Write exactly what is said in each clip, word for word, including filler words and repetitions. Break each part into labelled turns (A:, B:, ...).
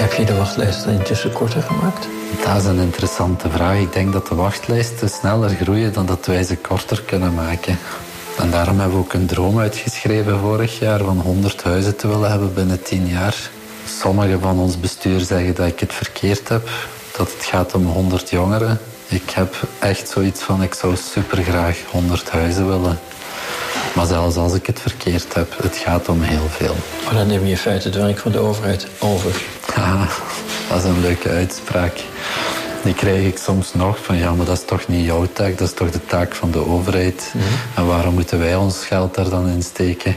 A: Heb je de wachtlijst intussen korter gemaakt?
B: Dat is een interessante vraag. Ik denk dat de wachtlijsten sneller groeien dan dat wij ze korter kunnen maken. En daarom hebben we ook een droom uitgeschreven vorig jaar van honderd huizen te willen hebben binnen tien jaar. Sommigen van ons bestuur zeggen dat ik het verkeerd heb, dat het gaat om honderd jongeren. Ik heb echt zoiets van, ik zou supergraag honderd huizen willen. Maar zelfs als ik het verkeerd heb, het gaat om heel veel.
A: Maar dan neem je in feite het werk van de overheid over.
B: Ja, dat is een leuke uitspraak. Die krijg ik soms nog van, ja, maar dat is toch niet jouw taak, dat is toch de taak van de overheid. Mm-hmm. En waarom moeten wij ons geld daar dan in steken?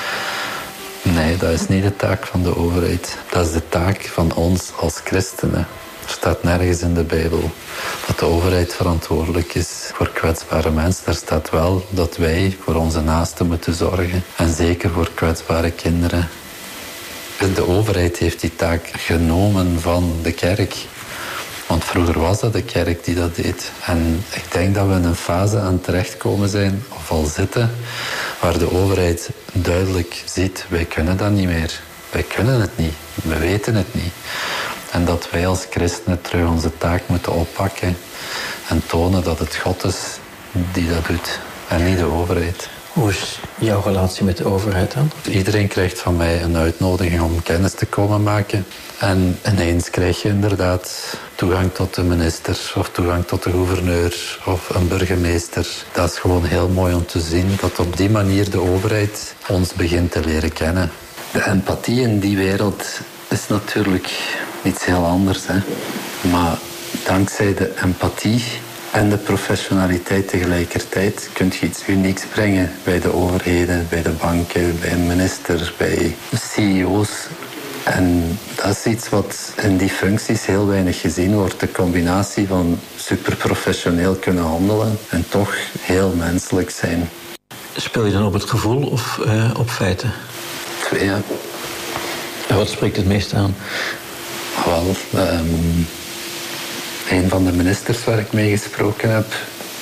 B: Nee, dat is niet de taak van de overheid. Dat is de taak van ons als christenen. Er staat nergens in de Bijbel dat de overheid verantwoordelijk is voor kwetsbare mensen. Daar staat wel dat wij voor onze naasten moeten zorgen. En zeker voor kwetsbare kinderen. De overheid heeft die taak genomen van de kerk. Want vroeger was dat de kerk die dat deed. En ik denk dat we in een fase aan het terechtkomen zijn, of al zitten, waar de overheid duidelijk ziet, wij kunnen dat niet meer. Wij kunnen het niet. We weten het niet. En dat wij als christenen terug onze taak moeten oppakken en tonen dat het God is die dat doet en niet de overheid.
A: Hoe is jouw relatie met de overheid dan?
B: Iedereen krijgt van mij een uitnodiging om kennis te komen maken. En ineens krijg je inderdaad toegang tot de minister of toegang tot de gouverneur of een burgemeester. Dat is gewoon heel mooi om te zien dat op die manier de overheid ons begint te leren kennen. De empathie in die wereld is natuurlijk iets heel anders, hè. Maar dankzij de empathie en de professionaliteit tegelijkertijd kun je iets unieks brengen bij de overheden, bij de banken, bij een minister, bij C E O's. En dat is iets wat in die functies heel weinig gezien wordt. De combinatie van superprofessioneel kunnen handelen en toch heel menselijk zijn.
A: Speel je dan op het gevoel of uh, op feiten?
B: Twee, ja.
A: En wat spreekt het meest aan?
B: Wel, um, een van de ministers waar ik mee gesproken heb,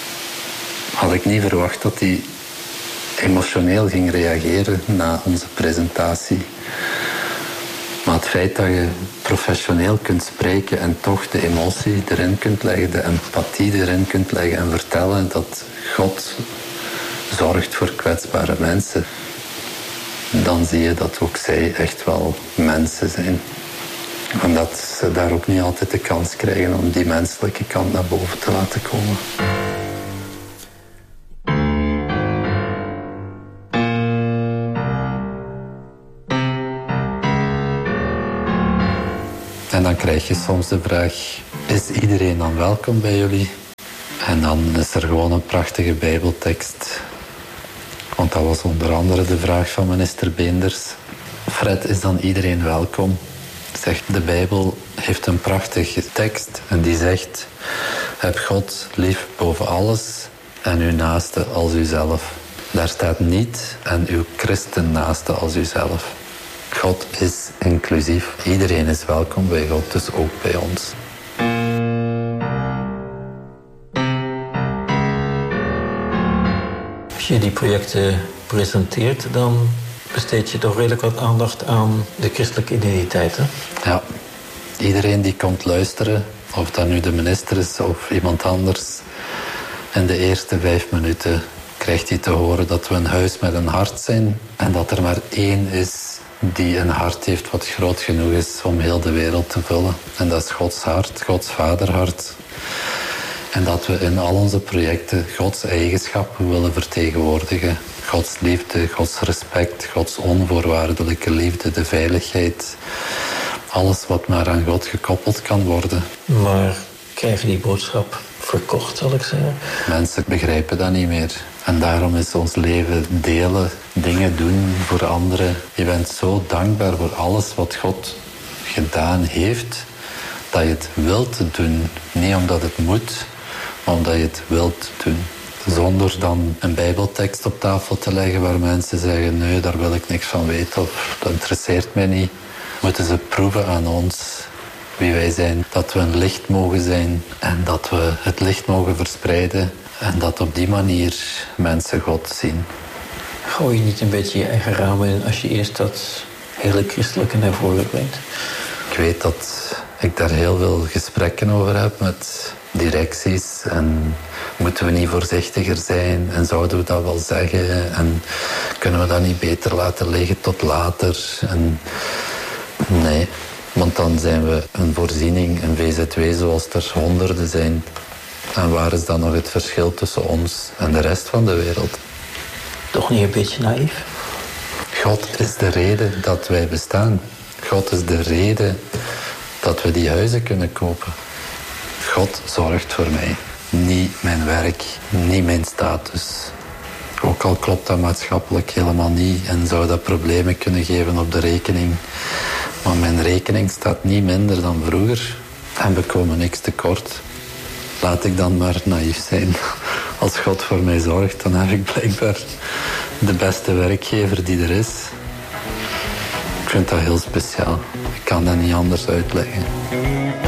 B: had ik niet verwacht dat hij emotioneel ging reageren na onze presentatie. Maar het feit dat je professioneel kunt spreken en toch de emotie erin kunt leggen, de empathie erin kunt leggen en vertellen dat God zorgt voor kwetsbare mensen, dan zie je dat ook zij echt wel mensen zijn. En dat ze daar ook niet altijd de kans krijgen om die menselijke kant naar boven te laten komen. En dan krijg je soms de vraag, is iedereen dan welkom bij jullie? En dan is er gewoon een prachtige bijbeltekst. Want dat was onder andere de vraag van minister Beenders. Fred, is dan iedereen welkom? Zegt, de Bijbel heeft een prachtige tekst en die zegt, heb God lief boven alles en uw naaste als uzelf. Daar staat niet en uw christennaaste als uzelf. God is inclusief. Iedereen is welkom bij God, dus ook bij ons.
A: Als je die projecten presenteert, dan besteed je toch redelijk wat aandacht aan de christelijke identiteit, hè?
B: Ja, iedereen die komt luisteren, of dat nu de minister is of iemand anders, in de eerste vijf minuten krijgt hij te horen dat we een huis met een hart zijn en dat er maar één is die een hart heeft wat groot genoeg is om heel de wereld te vullen. En dat is Gods hart, Gods vaderhart. En dat we in al onze projecten Gods eigenschappen willen vertegenwoordigen. Gods liefde, Gods respect, Gods onvoorwaardelijke liefde, de veiligheid. Alles wat maar aan God gekoppeld kan worden.
A: Maar krijg je die boodschap verkocht, zal ik zeggen?
B: Mensen begrijpen dat niet meer. En daarom is ons leven delen, dingen doen voor anderen. Je bent zo dankbaar voor alles wat God gedaan heeft, dat je het wilt doen. Niet omdat het moet, maar omdat je het wilt doen. Zonder dan een bijbeltekst op tafel te leggen waar mensen zeggen, nee, daar wil ik niks van weten of dat interesseert mij niet. Moeten ze proeven aan ons wie wij zijn. Dat we een licht mogen zijn en dat we het licht mogen verspreiden. En dat op die manier mensen God zien.
A: Gooi je niet een beetje je eigen ramen in als je eerst dat hele christelijke naar voren brengt?
B: Ik weet dat ik daar heel veel gesprekken over heb met directies. En moeten we niet voorzichtiger zijn? En zouden we dat wel zeggen? En kunnen we dat niet beter laten liggen tot later? En nee, want dan zijn we een voorziening, een V Z W zoals er honderden zijn. En waar is dan nog het verschil tussen ons en de rest van de wereld?
A: Toch niet een beetje naïef?
B: God is de reden dat wij bestaan. God is de reden dat we die huizen kunnen kopen. God zorgt voor mij. Niet mijn werk, niet mijn status. Ook al klopt dat maatschappelijk helemaal niet en zou dat problemen kunnen geven op de rekening. Maar mijn rekening staat niet minder dan vroeger en we komen niks tekort. Laat ik dan maar naïef zijn. Als God voor mij zorgt, dan heb ik blijkbaar de beste werkgever die er is. Ik vind dat heel speciaal. Ik kan dat niet anders uitleggen.